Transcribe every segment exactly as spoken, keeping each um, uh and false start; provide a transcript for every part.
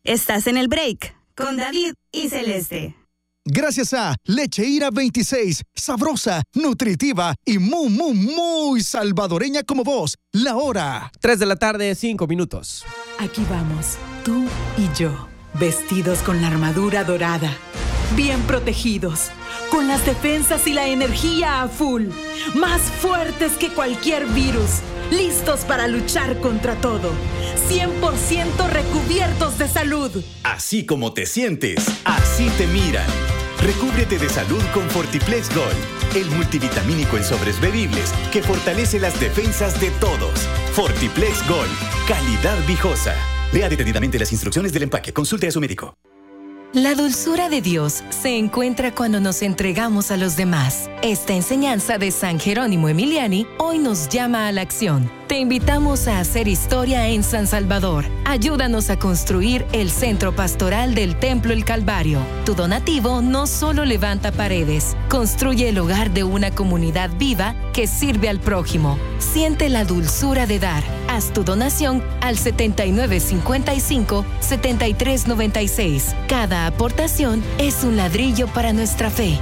Estás en el break con David y Celeste. Gracias a Leche Ira veintiséis, sabrosa, nutritiva y muy, muy, muy salvadoreña como vos. La hora. tres de la tarde, cinco minutos. Aquí vamos, tú y yo, vestidos con la armadura dorada, bien protegidos, con las defensas y la energía a full, más fuertes que cualquier virus, listos para luchar contra todo, cien por ciento recubiertos de salud. Así como te sientes, así te miran. Recúbrete de salud con Fortiplex Gold, el multivitamínico en sobres bebibles que fortalece las defensas de todos. Fortiplex Gold, calidad viejosa. Lea detenidamente las instrucciones del empaque. Consulte a su médico. La dulzura de Dios se encuentra cuando nos entregamos a los demás. Esta enseñanza de San Jerónimo Emiliani hoy nos llama a la acción. Te invitamos a hacer historia en San Salvador. Ayúdanos a construir el centro pastoral del Templo El Calvario. Tu donativo no solo levanta paredes, construye el hogar de una comunidad viva que sirve al prójimo. Siente la dulzura de dar. Haz tu donación al setenta y nueve cincuenta y cinco, setenta y tres noventa y seis. Cada aportación es un ladrillo para nuestra fe.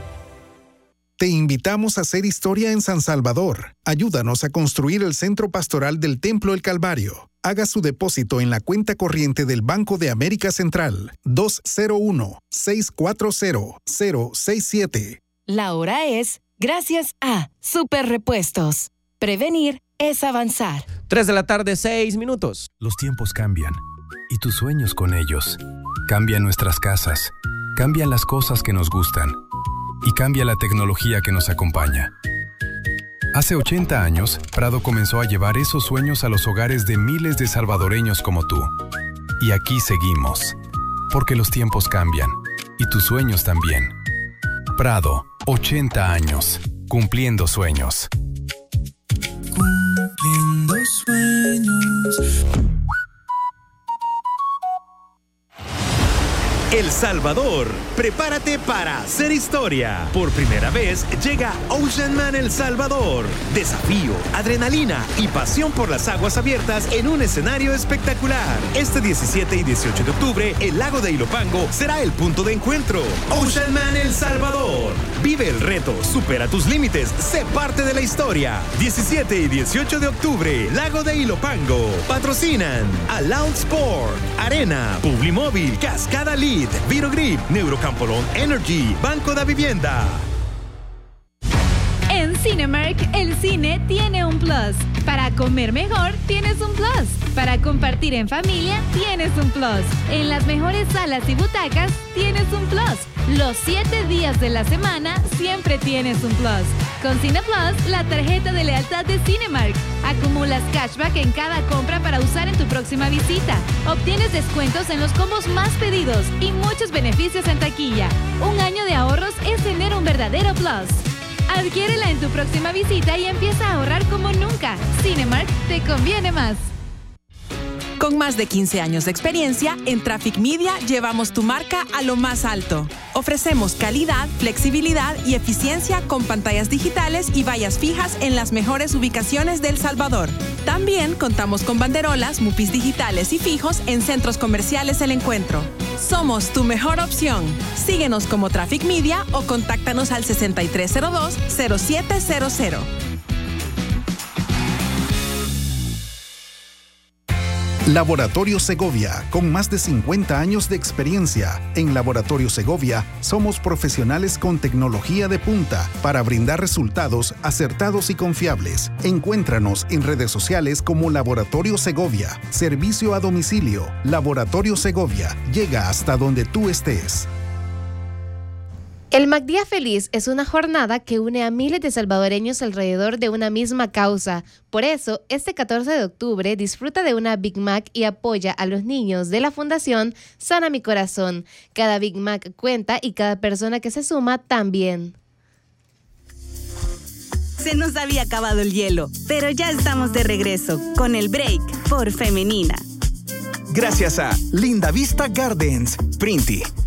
Te invitamos a hacer historia en San Salvador. Ayúdanos a construir el centro pastoral del Templo El Calvario. Haga su depósito en la cuenta corriente del Banco de América Central dos cero uno, seis cuatro cero, cero seis siete. La hora es gracias a Super Repuestos. Prevenir es avanzar. tres de la tarde, seis minutos. Los tiempos cambian y tus sueños con ellos. Cambian nuestras casas, cambian las cosas que nos gustan y cambia la tecnología que nos acompaña. Hace ochenta años, Prado comenzó a llevar esos sueños a los hogares de miles de salvadoreños como tú. Y aquí seguimos, porque los tiempos cambian y tus sueños también. Prado, ochenta años, cumpliendo sueños. Cumpliendo sueños. El Salvador, prepárate para hacer historia. Por primera vez llega Ocean Man El Salvador. Desafío, adrenalina y pasión por las aguas abiertas en un escenario espectacular. Este diecisiete y dieciocho de octubre, el lago de Ilopango será el punto de encuentro. Ocean Man El Salvador. Vive el reto, supera tus límites, sé parte de la historia. diecisiete y dieciocho de octubre, lago de Ilopango. Patrocinan Aloud Sport, Arena, Publimóvil, Cascada Lead, Virogrip, Neurocampolón Energy, Banco de Vivienda. En Cinemark, el cine tiene un plus. Para comer mejor, tienes un plus. Para compartir en familia, tienes un plus. En las mejores salas y butacas, tienes un plus. Los siete días de la semana, siempre tienes un plus. Con Cine Plus, la tarjeta de lealtad de Cinemark. Acumulas cashback en cada compra para usar en tu próxima visita. Obtienes descuentos en los combos más pedidos y muchos beneficios en taquilla. Un año de ahorros es tener un verdadero plus. Adquiérela en tu próxima visita y empieza a ahorrar como nunca. Cinemark te conviene más. Con más de quince años de experiencia, en Traffic Media llevamos tu marca a lo más alto. Ofrecemos calidad, flexibilidad y eficiencia con pantallas digitales y vallas fijas en las mejores ubicaciones de El Salvador. También contamos con banderolas, mupis digitales y fijos en centros comerciales El Encuentro. Somos tu mejor opción. Síguenos como Traffic Media o contáctanos al sesenta y tres cero dos, cero siete cero cero. Laboratorio Segovia, con más de cincuenta años de experiencia. En Laboratorio Segovia somos profesionales con tecnología de punta para brindar resultados acertados y confiables. Encuéntranos en redes sociales como Laboratorio Segovia. Servicio a domicilio. Laboratorio Segovia. Llega hasta donde tú estés. El MacDía Feliz es una jornada que une a miles de salvadoreños alrededor de una misma causa. Por eso, este catorce de octubre disfruta de una Big Mac y apoya a los niños de la Fundación Sana Mi Corazón. Cada Big Mac cuenta y cada persona que se suma también. Se nos había acabado el hielo, pero ya estamos de regreso con el break por Femenina. Gracias a Linda Vista Gardens, Printi,